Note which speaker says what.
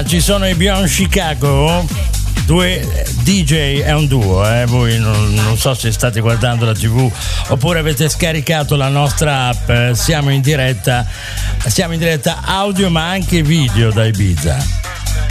Speaker 1: ci sono i Beyond Chicago, due DJ, è un duo, voi non so se state guardando la TV oppure avete scaricato la nostra app, siamo in diretta audio ma anche video da Ibiza.